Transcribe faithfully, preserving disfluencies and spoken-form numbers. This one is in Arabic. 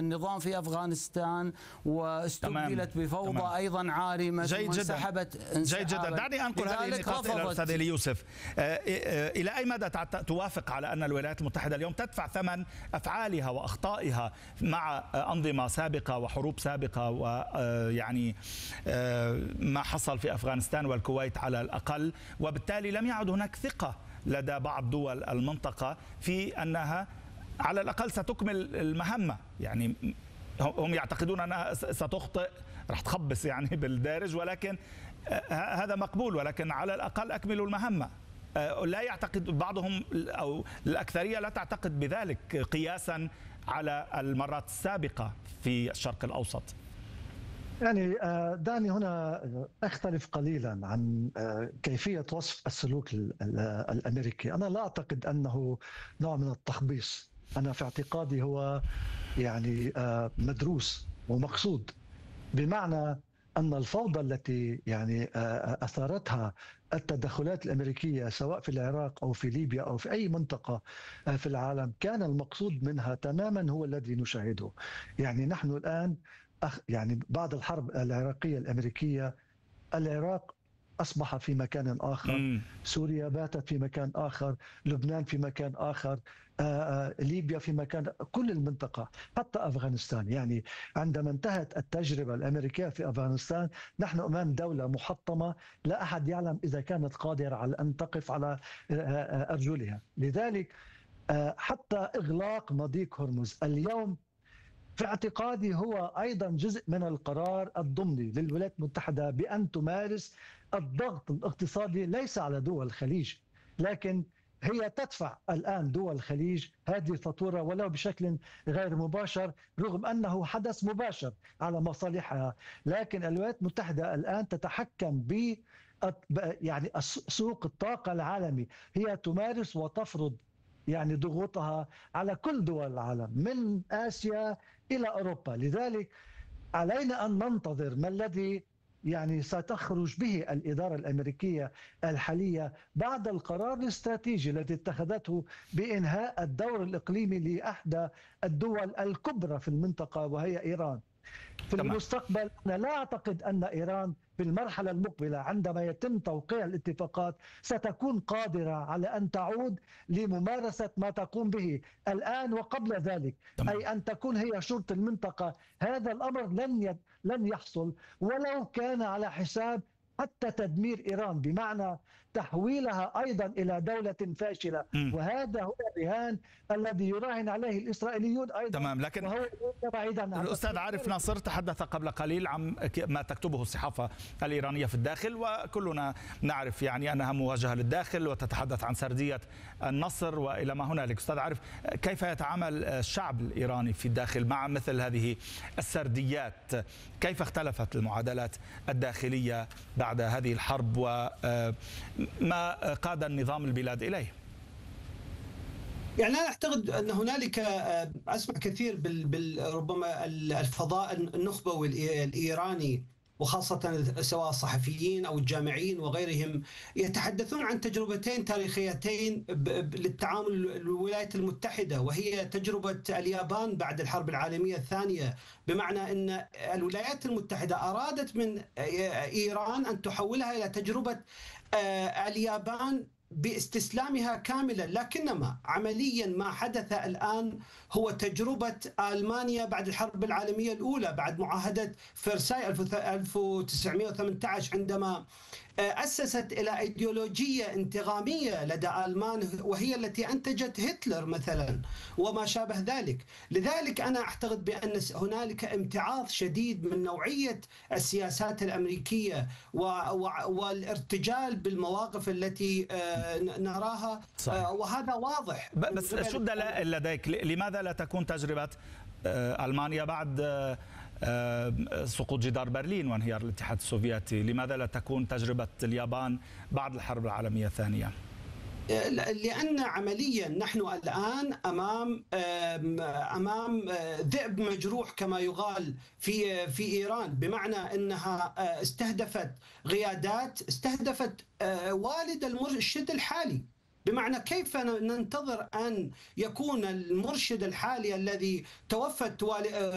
النظام في أفغانستان واستبدلت بفوضى تمام. أيضا عارمة جيد جدا انسحبت جيد جدا. دعني أنقل هذه النقاط إلى الأستاذ إلي يوسف. إلى أي مدى توافق على أن الولايات المتحدة اليوم تدفع ثمن أفعالها وأخطائها مع أنظمة سابقة وحروب سابقة، ويعني ما حصل في أفغانستان والكويت على الأقل، وبالتالي لم يعد هناك ثقة لدى بعض دول المنطقة في أنها على الأقل ستكمل المهمة؟ يعني هم يعتقدون أنها ستخطئ، راح تخبص يعني بالدارج، ولكن هذا مقبول، ولكن على الأقل أكملوا المهمة. لا يعتقد بعضهم أو الأكثرية لا تعتقد بذلك قياسا على المرات السابقة في الشرق الأوسط. يعني دعني هنا أختلف قليلا عن كيفية وصف السلوك الأمريكي. أنا لا أعتقد أنه نوع من التخبيص. أنا في اعتقادي هو يعني مدروس ومقصود، بمعنى أن الفوضى التي يعني أثارتها التدخلات الأمريكية سواء في العراق أو في ليبيا أو في أي منطقة في العالم كان المقصود منها تماما هو الذي نشاهده. يعني نحن الآن يعني بعد الحرب العراقية الأمريكية العراق أصبح في مكان آخر، م. سوريا باتت في مكان آخر، لبنان في مكان آخر، آآ ليبيا في مكان، كل المنطقة حتى أفغانستان. يعني عندما انتهت التجربة الأمريكية في أفغانستان نحن أمام دولة محطمة لا أحد يعلم إذا كانت قادرة على أن تقف على أرجلها. لذلك حتى إغلاق مضيق هرمز اليوم في اعتقادي هو أيضا جزء من القرار الضمني للولايات المتحدة بأن تمارس الضغط الاقتصادي ليس على دول الخليج، لكن هي تدفع الآن دول الخليج هذه الفاتورة ولو بشكل غير مباشر، رغم أنه حدث مباشر على مصالحها. لكن الولايات المتحدة الآن تتحكم ب يعني سوق الطاقة العالمي، هي تمارس وتفرض يعني ضغوطها على كل دول العالم من آسيا إلى أوروبا. لذلك علينا أن ننتظر ما الذي يعني ستخرج به الإدارة الأمريكية الحالية بعد القرار الاستراتيجي الذي اتخذته بإنهاء الدور الإقليمي لأحدى الدول الكبرى في المنطقة وهي إيران. في تمام. المستقبل أنا لا أعتقد أن إيران في المرحلة المقبلة عندما يتم توقيع الاتفاقات ستكون قادرة على أن تعود لممارسة ما تقوم به الآن وقبل ذلك، تمام. أي أن تكون هي شرطة المنطقة. هذا الأمر لن ي... لن يحصل ولو كان على حساب حتى تدمير إيران، بمعنى تحويلها أيضا إلى دولة فاشلة. م. وهذا هو الرهان الذي يراهن عليه الإسرائيليون أيضا. تمام. لكن الأستاذ عارف ناصر تحدث قبل قليل عن ما تكتبه الصحافة الإيرانية في الداخل، وكلنا نعرف يعني أنها موجهة للداخل وتتحدث عن سردية النصر وإلى ما هنالك. أستاذ عارف، كيف يتعامل الشعب الإيراني في الداخل مع مثل هذه السرديات؟ كيف اختلفت المعادلات الداخلية بعد هذه الحرب وما قاد النظام البلاد إليه؟ يعني أنا أعتقد أن هنالك أسمع كثير بال ربما الفضاء النخبوي الإيراني، وخاصة سواء الصحفيين أو الجامعيين وغيرهم، يتحدثون عن تجربتين تاريخيتين للتعامل الولايات المتحدة، وهي تجربة اليابان بعد الحرب العالمية الثانية، بمعنى أن الولايات المتحدة أرادت من إيران أن تحولها إلى تجربة اليابان باستسلامها كاملا، لكنما عمليا ما حدث الآن هو تجربة ألمانيا بعد الحرب العالمية الأولى، بعد معاهدة فرساي ألف وتسعمئة وثمانية عشر، عندما أسست إلى أيديولوجية انتقامية لدى ألمان وهي التي أنتجت هتلر مثلا وما شابه ذلك. لذلك أنا أعتقد بأن هنالك امتعاض شديد من نوعية السياسات الأمريكية والارتجال بالمواقف التي نراها، صحيح. وهذا واضح. بس شد لديك، لماذا لا تكون تجربة ألمانيا بعد سقوط جدار برلين وانهيار الاتحاد السوفيتي؟ لماذا لا تكون تجربة اليابان بعد الحرب العالمية الثانية؟ لأن عمليا نحن الآن أمام أمام ذئب مجروح كما يقال في في إيران، بمعنى أنها استهدفت قيادات، استهدفت والد المرشد الحالي. بمعنى كيف ننتظر أن يكون المرشد الحالي الذي توفت